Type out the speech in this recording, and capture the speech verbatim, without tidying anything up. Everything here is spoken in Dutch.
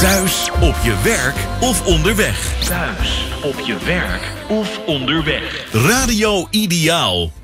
Thuis, op je werk of onderweg. Thuis, op je werk of onderweg. Radio Ideaal.